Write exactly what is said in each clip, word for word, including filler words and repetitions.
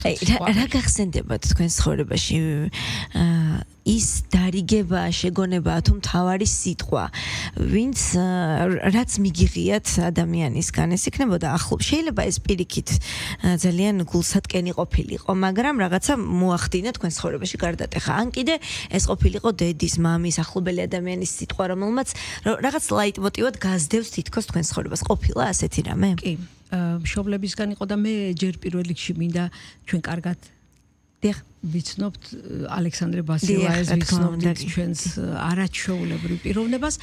რა გახსენდებათ თქვენ ცხოვრებაში ის დარიგება, შეგონება თუ მთავარი სიტყვა, ვინც რაც მიგიღიათ ადამიანისგან, ეს იქნებოდა ახლობ. შეიძლება ეს პირიქით ძალიან გულსატკენი ყოფილიყო, მაგრამ რაღაცა მოახდინა თქვენ ცხოვრებაში გარდატეხა. ან კიდე ეს ყოფილიყო დედის, მამის, ახლობელი ადამიანის სიტყვა, რომელმაც რაღაც ლაიტმოტივად გაზდევს თითქოს თქვენ ცხოვრებას. ყოფილა ასეთი რამე? კი. მშობლებისგან იყო და მე ჯერ პირველ რიგში მინდა ჩვენ კარგად დიახ ვიცნობთ ალექსანდრე ბასილაეს ვიცნობთ ჩვენს არაჩვეულებრივ პიროვნებას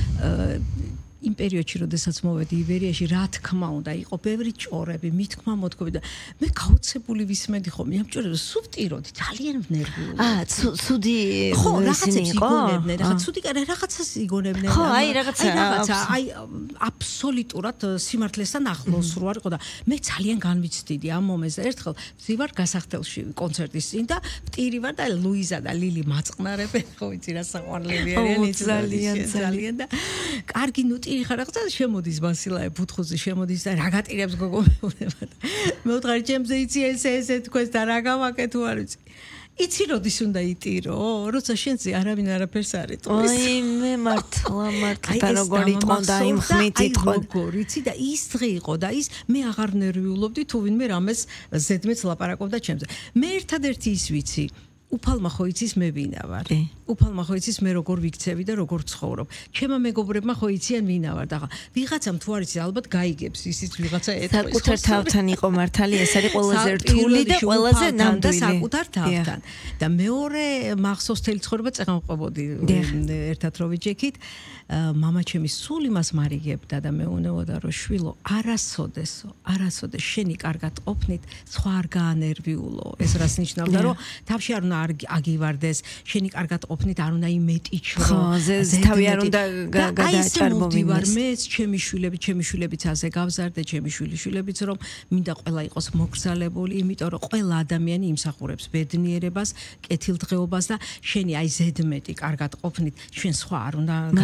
იმ პერიოდში, როდესაც მოვედი იბერიაში, რა თქმა უნდა, იყო ბევრი ჭორები, მithქმა მოთქვები და მე გაოცებული ვისმენდი ხოლმე ამ ჭორებს სუბტიროდი, ძალიან ვნერვიულობდი. აა, ცუდი ხო, რაღაცებს იგონებდნენ, რაღაც ცუდი რაღაცას იგონებდნენ. ხო, აი რაღაცა, რაღაცა, აი აბსოლუტურად სიმართლესთან ახლოს რო არ იყო და მე ძალიან განვიცდიდი ამ მომენტს. ერთხელ ვზივარ გასახდელში კონცერტის წინ და ვტირი ვარ და ლუიზა და ლილი მაწყნარებენ, ხო ვიცი რა საყვარლები არიან, ძალიან ძალიან და კარგი ნუტი ხარ რაღაცა შემოდის ბასილაე ფუთხუზი შემოდის და რა გატირებს გოგო მეუბნება და მე ვთხარი ჩემზე იცი ეს ესე თქვენს და რა გავაკეთე თუ არ ვიცი იცი როდის უნდა იტირო როცა შენზე არავინ არაფერს არ იტყვის აი მე მართლა მართლა როგორ იტყონ და იმ ხმით იტყონ როგორ იცი და ის დღე იყო და ის მე აღარ ნერვიულობდი თუ ვინმე რამეს ზედმეც ლაპარაკობდა ჩემზე მე ერთადერთი ის ვიცი უფალმა ხო იცის მე ვინა ვარ. უფალმა ხო იცის მე როგორ ვიქცევი და როგორ ცხოვრობ. ჩემმა მეგობრებმა ხო იციან ვინა ვარ და ვიღაცამ თუ არ იცის ალბათ გაიგებს ისიც ვიღაცა ეთქვის. საკუთარ თავთან იყო მართალი, ეს არის ყველაზე რთული და ყველაზე ნამდვილი. საკუთარ თავთან. და მეორე მახსოვს თელი ცხოვრება წეღანყვებოდი ერთად რო ვიჯექით. მამა ჩემი სულ იმას მარიგებდა და მეუნეოდა რომ შვილო არასოდესო, არასოდეს შენი კარგად ყოფნით სხვა არ გაანერვიულო. ეს რას ნიშნავდა რომ თავში არ უნდა აგივარდეს, შენი კარგად ყოფნით არ უნდა იმეტიჩრო. ხო, თავი არ უნდა გადააჭარბობინდეს. მეც ჩემი შვილები, ჩემი შვილებიც ასე გავზარდე, ჩემი შვილიშვილებიც რომ მინდა ყველა იყოს მოგზალებული, იმიტომ რომ ყველა ადამიანი იმსახურებს ბედნიერებას, კეთილდღეობას და შენი აი ზედმეტი კარგად ყოფნით, ჩვენ სხვა არ უნდა